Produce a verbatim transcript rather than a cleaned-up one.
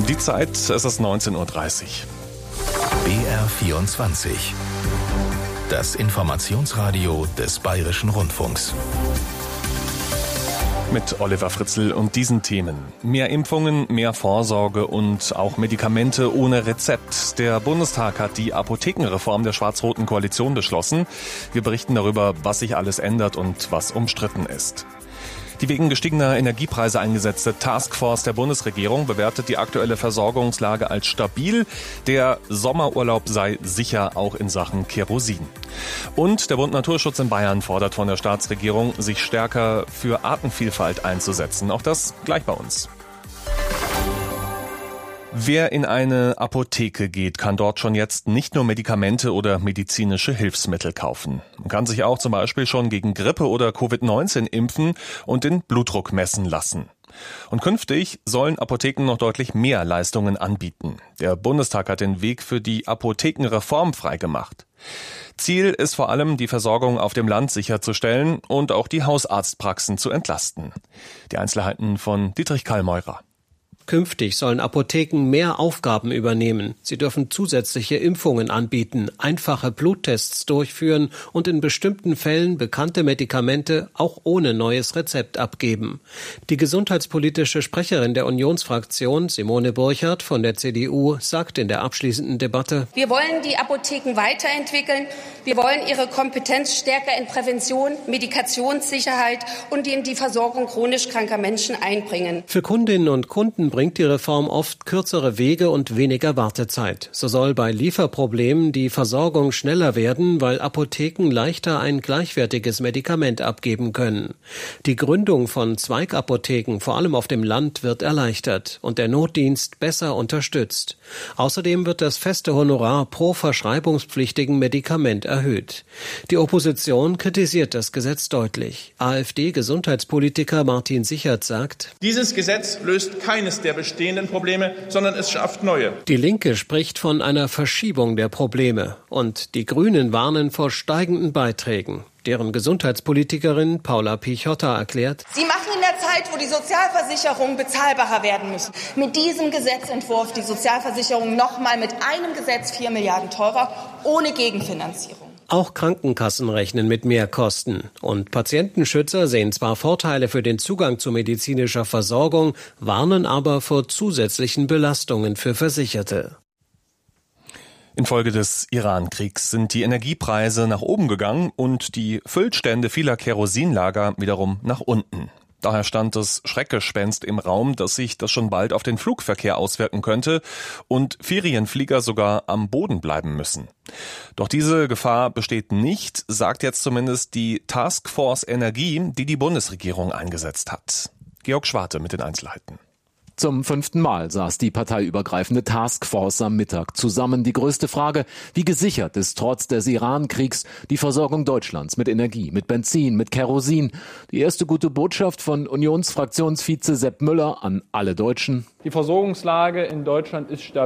Die Zeit, es ist neunzehn Uhr dreißig. B R vierundzwanzig. Das Informationsradio des Bayerischen Rundfunks. Mit Oliver Fritzl und diesen Themen. Mehr Impfungen, mehr Vorsorge und auch Medikamente ohne Rezept. Der Bundestag hat die Apothekenreform der schwarz-roten Koalition beschlossen. Wir berichten darüber, was sich alles ändert und was umstritten ist. Die wegen gestiegener Energiepreise eingesetzte Taskforce der Bundesregierung bewertet die aktuelle Versorgungslage als stabil. Der Sommerurlaub sei sicher, auch in Sachen Kerosin. Und der Bund Naturschutz in Bayern fordert von der Staatsregierung, sich stärker für Artenvielfalt einzusetzen. Auch das gleich bei uns. Wer in eine Apotheke geht, kann dort schon jetzt nicht nur Medikamente oder medizinische Hilfsmittel kaufen. Man kann sich auch zum Beispiel schon gegen Grippe oder Covid neunzehn impfen und den Blutdruck messen lassen. Und künftig sollen Apotheken noch deutlich mehr Leistungen anbieten. Der Bundestag hat den Weg für die Apothekenreform freigemacht. Ziel ist vor allem, die Versorgung auf dem Land sicherzustellen und auch die Hausarztpraxen zu entlasten. Die Einzelheiten von Dietrich Kallmeurer. Künftig sollen Apotheken mehr Aufgaben übernehmen. Sie dürfen zusätzliche Impfungen anbieten, einfache Bluttests durchführen und in bestimmten Fällen bekannte Medikamente auch ohne neues Rezept abgeben. Die gesundheitspolitische Sprecherin der Unionsfraktion, Simone Burchardt von der C D U, sagt in der abschließenden Debatte: Wir wollen die Apotheken weiterentwickeln. Wir wollen ihre Kompetenz stärker in Prävention, Medikationssicherheit und in die Versorgung chronisch kranker Menschen einbringen. Für Kundinnen und Kunden bringt die Reform oft kürzere Wege und weniger Wartezeit. So soll bei Lieferproblemen die Versorgung schneller werden, weil Apotheken leichter ein gleichwertiges Medikament abgeben können. Die Gründung von Zweigapotheken, vor allem auf dem Land, wird erleichtert und der Notdienst besser unterstützt. Außerdem wird das feste Honorar pro verschreibungspflichtigen Medikament erhöht. Die Opposition kritisiert das Gesetz deutlich. AfD-Gesundheitspolitiker Martin Sichert sagt: Dieses Gesetz löst keines der bestehenden Probleme, sondern es schafft neue. Die Linke spricht von einer Verschiebung der Probleme und die Grünen warnen vor steigenden Beiträgen. Deren Gesundheitspolitikerin Paula Pichotta erklärt: Sie machen in der Zeit, wo die Sozialversicherungen bezahlbarer werden müssen, mit diesem Gesetzentwurf die Sozialversicherung nochmal mit einem Gesetz vier Milliarden teurer, ohne Gegenfinanzierung. Auch Krankenkassen rechnen mit Mehrkosten. Und Patientenschützer sehen zwar Vorteile für den Zugang zu medizinischer Versorgung, warnen aber vor zusätzlichen Belastungen für Versicherte. Infolge des Iran-Kriegs sind die Energiepreise nach oben gegangen und die Füllstände vieler Kerosinlager wiederum nach unten. Daher stand das Schreckgespenst im Raum, dass sich das schon bald auf den Flugverkehr auswirken könnte und Ferienflieger sogar am Boden bleiben müssen. Doch diese Gefahr besteht nicht, sagt jetzt zumindest die Taskforce Energie, die die Bundesregierung eingesetzt hat. Georg Schwarte mit den Einzelheiten. Zum fünften Mal saß die parteiübergreifende Taskforce am Mittag zusammen. Die größte Frage: Wie gesichert ist trotz des Iran-Kriegs die Versorgung Deutschlands mit Energie, mit Benzin, mit Kerosin? Die erste gute Botschaft von Unionsfraktionsvize Sepp Müller an alle Deutschen: Die Versorgungslage in Deutschland ist stabil.